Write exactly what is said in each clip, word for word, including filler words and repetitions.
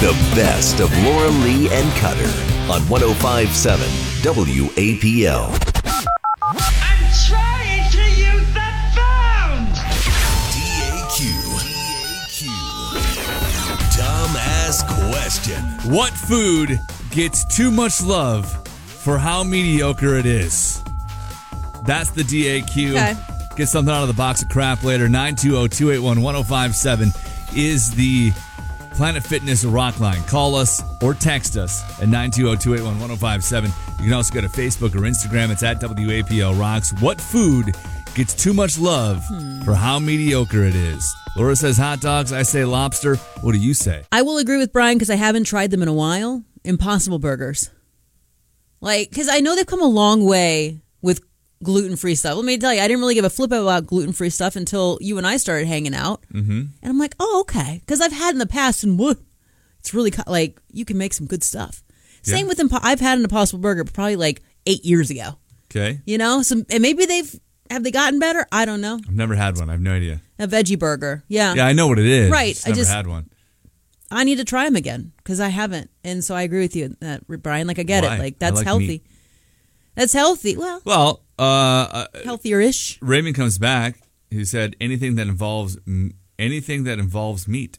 The best of Laura Lee and Cutter on one oh five point seven W A P L. I'm trying to use the phone! D A Q. D A Q. Dumbass question. What food gets too much love for how mediocre it is? That's the D A Q. Okay. Get something out of the box of crap later. nine two zero, two eight one, one oh five seven is the Planet Fitness Rock line. Call us or text us at nine two zero, two eight one, one oh five seven. You can also go to Facebook or Instagram. It's at W A P L Rocks. What food gets too much love hmm. for how mediocre it is? Laura says hot dogs. I say lobster. What do you say? I will agree with Brian because I haven't tried them in a while. Impossible Burgers. Like, because I know they've come a long way with gluten-free stuff. Let me tell you, I didn't really give a flip about gluten-free stuff until you and I started hanging out. Mm-hmm. And I'm like, oh, okay. Because I've had in the past, and what? It's really, like, you can make some good stuff. Yeah. Same with, Impo- I've had an Impossible Burger probably like eight years ago. Okay. You know? So, and maybe they've, have they gotten better? I don't know. I've never had one. I have no idea. A veggie burger. Yeah. Yeah, I know what it is. Right. Just never I just had one. I need to try them again because I haven't. And so I agree with you, uh, Brian. Like, I get Why? it. Like, that's like healthy. Meat. That's healthy. Well, well, uh, uh, healthier-ish. Raymond comes back. He said anything that involves anything that involves meat.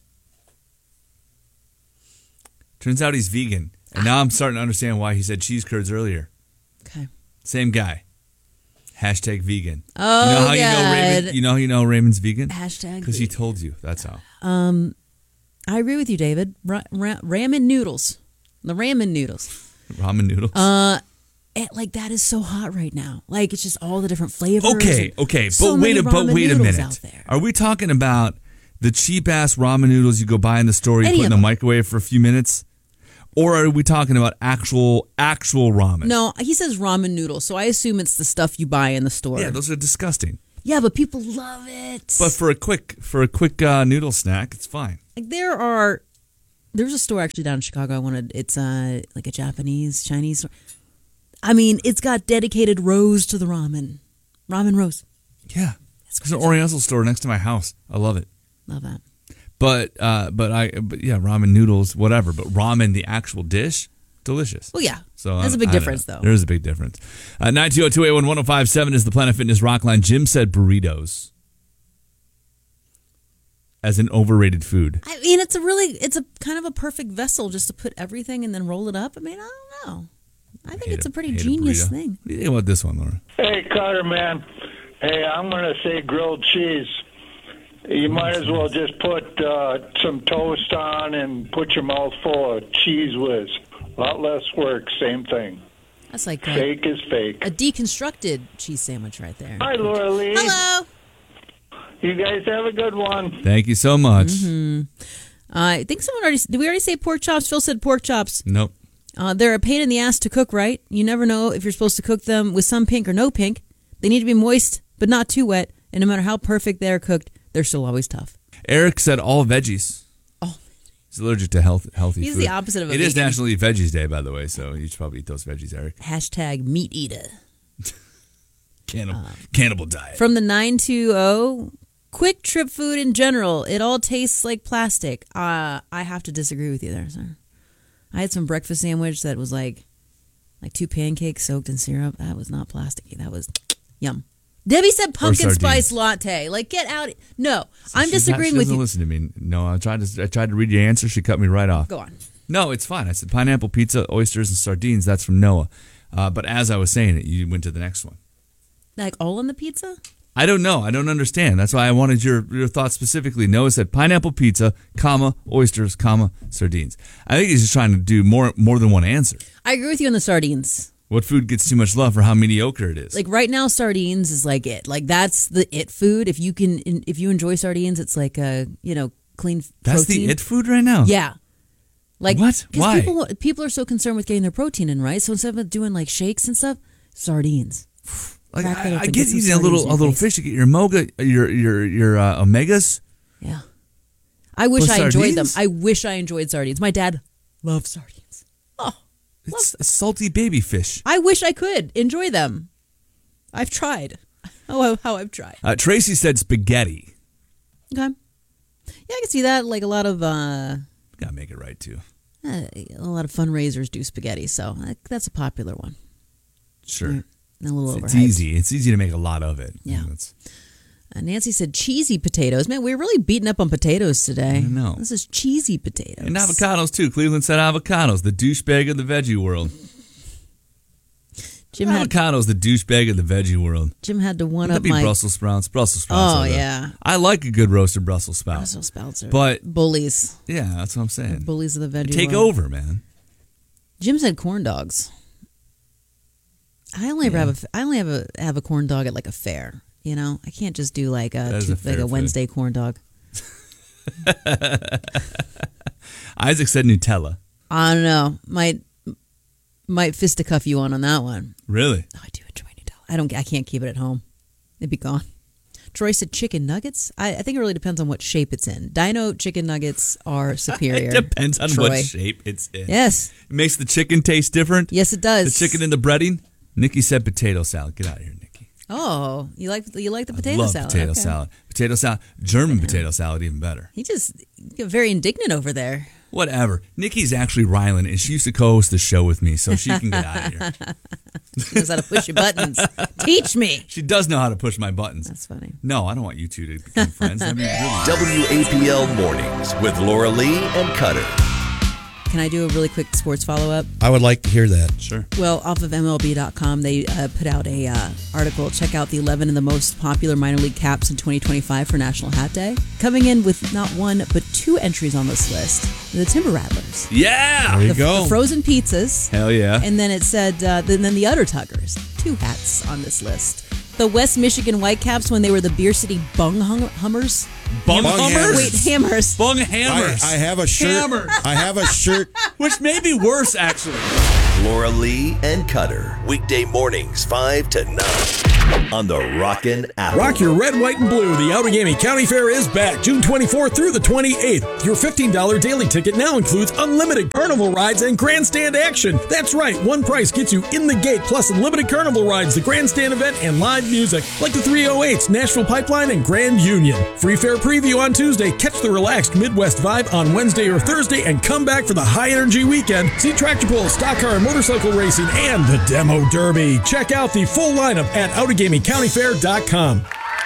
Turns out he's vegan, and now I'm starting to understand why he said cheese curds earlier. Okay. Same guy. Hashtag vegan. Oh, you know how God. you know Raymond? You know how you know Raymond's vegan? Hashtag because he told you. That's how. Um, I agree with you, David. Ra- ra- ramen noodles, the ramen noodles, ramen noodles. Uh. It, like that is so hot right now. Like it's just all the different flavors. Okay, okay, so but wait a but wait a minute. Out there. Are we talking about the cheap ass ramen noodles you go buy in the store, you Any put in the them. microwave for a few minutes, or are we talking about actual actual ramen? No, he says ramen noodles, so I assume it's the stuff you buy in the store. Yeah, those are disgusting. Yeah, but people love it. But for a quick for a quick uh, noodle snack, it's fine. Like there are, there's a store actually down in Chicago. I wanted. It's uh like a Japanese Chinese store. I mean, it's got dedicated rows to the ramen. Ramen rows. Yeah. There's an Oriental store next to my house. I love it. Love that. But, uh, but I, but yeah, ramen noodles, whatever. But ramen, the actual dish, delicious. Well, yeah. So There's I, a big I difference, though. There is a big difference. Uh, nine two zero, two eight one, one oh five seven is the Planet Fitness Rock line. Jim said burritos as an overrated food. I mean, it's a really, it's a kind of a perfect vessel just to put everything and then roll it up. I mean, I don't know. I think it's a pretty genius a thing. What do you think about this one, Laura? Hey, Carter, man. Hey, I'm going to say grilled cheese. You might as well just put uh, some toast on and put your mouth full of cheese whiz. A lot less work, same thing. That's like a, fake is fake. A deconstructed cheese sandwich right there. Hi, Laura Lee. Hello. You guys have a good one. Thank you so much. Mm-hmm. Uh, I think someone already, did we already say pork chops? Phil said pork chops. Nope. Uh, they're a pain in the ass to cook right. You never know if you're supposed to cook them with some pink or no pink. They need to be moist, but not too wet. And no matter how perfect they're cooked, they're still always tough. Eric said all veggies. Oh. He's allergic to health, healthy He's food. the opposite of a It vegan. is National Eat Veggies Day, by the way, so you should probably eat those veggies, Eric. Hashtag meat eater. Cannibal, um, cannibal diet. From the nine two zero, quick trip food in general. It all tastes like plastic. Uh, I have to disagree with you there, sir. I had some breakfast sandwich that was like like two pancakes soaked in syrup. That was not plasticky. That was yum. Debbie said pumpkin spice latte. Like, get out. No, so I'm disagreeing not, with you. you. Listen to me. No, I tried to I tried to read your answer. She cut me right off. Go on. No, it's fine. I said pineapple pizza, oysters, and sardines. That's from Noah. Uh, but as I was saying it, you went to the next one. Like all on the pizza? I don't know. I don't understand. That's why I wanted your, your thoughts specifically. Noah said pineapple pizza, comma, oysters, comma, sardines. I think he's just trying to do more more than one answer. I agree with you on the sardines. What food gets too much love for how mediocre it is? Like right now, sardines is like it. Like that's the it food. If you can, if you enjoy sardines, it's like a, you know, clean That's protein. the it food right now? Yeah. Like what? Why? People, people are so concerned with getting their protein in, right? So instead of doing like shakes and stuff, sardines. Like I, I get eating a little a little face. fish. You get your moga, your your your uh, omegas. Yeah, I wish With I enjoyed them. sardines? I wish I enjoyed sardines. My dad loves sardines. Oh, It's a salty baby fish. I wish I could enjoy them. I've tried. Oh, how I've tried. Uh, Tracy said spaghetti. Okay. Yeah, I can see that. Like a lot of. uh Gotta make it right too. uh, a lot of fundraisers do spaghetti, so uh, that's a popular one. Sure. Mm, a little It's, overhyped. it's easy. It's easy to make a lot of it. Yeah. It's, Uh, Nancy said cheesy potatoes. Man, we're really beating up on potatoes today. I know. This is cheesy potatoes. and avocados, too. Cleveland said avocados, the douchebag of the veggie world. Jim had, Avocados, the douchebag of the veggie world. Jim had to one Wouldn't up that be my Brussels sprouts? Brussels sprouts. Oh, are the- yeah. I like a good roasted Brussels sprout. Brussels sprouts are But- bullies. Yeah, that's what I'm saying. Bullies of the veggie Take world. over, man. Jim said corn dogs. I only ever Yeah. have a I only have a have a corn dog at like a fair. You know, I can't just do like a, That is two, a like fair a food. Wednesday corn dog. Isaac said Nutella. I don't know. Might might fisticuff you on on that one. Really? Oh, I do enjoy Nutella. I don't. I can't keep it at home. It'd be gone. Troy said chicken nuggets. I, I think it really depends on what shape it's in. Dino chicken nuggets are superior. It depends on Troy. what shape it's in. Yes. It makes the chicken taste different. Yes, it does. The chicken in the breading. Nikki said potato salad. Get out of here, Nikki. Oh, you like you like the potato I love salad? potato Okay. salad. Potato salad. German potato salad, even better. He just got very indignant over there. Whatever. Nikki's actually Rylan, and she used to co-host the show with me, so she can get out of here. He knows how to push your buttons. Teach me. She does know how to push my buttons. That's funny. No, I don't want you two to become friends. That'd be really W A P L Mornings with Laura Lee and Cutter. Can I do a really quick sports follow-up? I would like to hear that. Sure. Well, off of M L B dot com, they uh, put out a uh, article. Check out the eleven of the most popular minor league caps in twenty twenty-five for National Hat Day. Coming in with not one, but two entries on this list. The Timber Rattlers. Yeah. There you the, go. the Frozen Pizzas. Hell yeah. And then it said, uh, then, then the Udder Tuggers. Two hats on this list. The West Michigan Whitecaps when they were the Beer City Bung hum- Hummers. Bung Bung Hummers? Hammers. Wait, Hammers. Bung I, Hammers. I have a shirt. Hammers. I have a shirt. Which may be worse, actually. Laura Lee and Cutter. Weekday mornings, five to nine on the Rockin' Apple. Rock your red, white, and blue. The Outagamie County Fair is back June twenty-fourth through the twenty-eighth. Your fifteen dollars daily ticket now includes unlimited carnival rides and grandstand action. That's right, one price gets you in the gate, plus unlimited carnival rides, the grandstand event, and live music like the three oh eights, Nashville Pipeline, and Grand Union. Free fair preview on Tuesday. Catch the relaxed Midwest vibe on Wednesday or Thursday, and come back for the high-energy weekend. See tractor pulls, stock car and motorcycle racing, and the Demo Derby. Check out the full lineup at Outagamie County Fair dot com.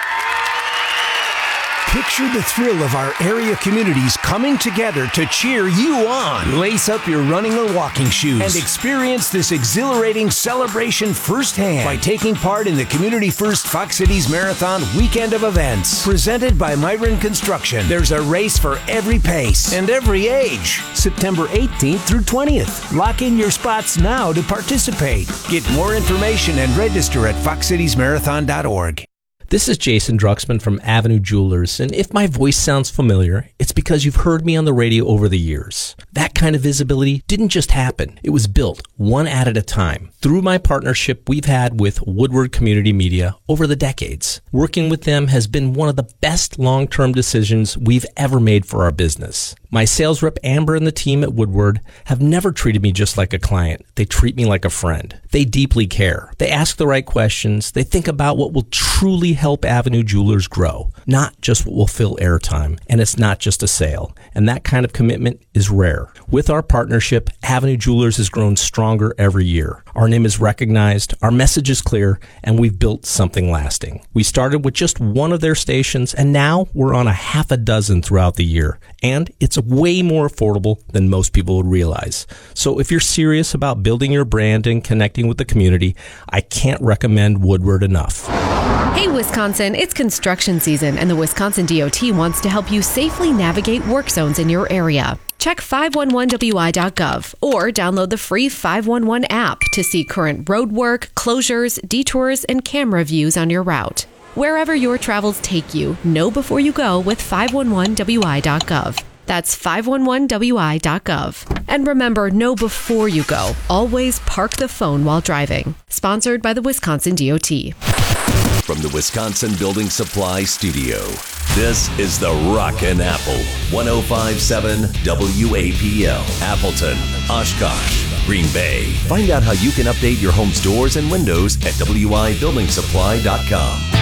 Picture the thrill of our area communities coming together to cheer you on. Lace up your running or walking shoes and experience this exhilarating celebration firsthand by taking part in the Community First Fox Cities Marathon Weekend of Events. Presented by Myron Construction, there's a race for every pace and every age. September eighteenth through twentieth. Lock in your spots now to participate. Get more information and register at fox cities marathon dot org. This is Jason Drucksmann from Avenue Jewelers, and if my voice sounds familiar, it's because you've heard me on the radio over the years. That kind of visibility didn't just happen. It was built one ad at a time. Through my partnership we've had with Woodward Community Media over the decades. Working with them has been one of the best long-term decisions we've ever made for our business. My sales rep Amber and the team at Woodward have never treated me just like a client. They treat me like a friend. They deeply care. They ask the right questions. They think about what will truly help Avenue Jewelers grow, not just what will fill airtime. And it's not just a sale. And that kind of commitment is rare. With our partnership, Avenue Jewelers has grown stronger every year. Our name is recognized, our message is clear, and we've built something lasting. We started with just one of their stations, and now we're on a half a dozen throughout the year. And it's way more affordable than most people would realize. So if you're serious about building your brand and connecting with the community, I can't recommend Woodward enough. Hey Wisconsin, it's construction season and the Wisconsin D O T wants to help you safely navigate work zones in your area. Check five one one W I dot gov or download the free five one one app to see current road work, closures, detours, and camera views on your route. Wherever your travels take you, know before you go with five one one W I dot gov. That's five one one W I dot gov. And remember, know before you go. Always park the phone while driving. Sponsored by the Wisconsin D O T. From the Wisconsin Building Supply Studio, this is the Rockin' Apple. one oh five point seven W A P L. Appleton, Oshkosh, Green Bay. Find out how you can update your home's doors and windows at W I building supply dot com.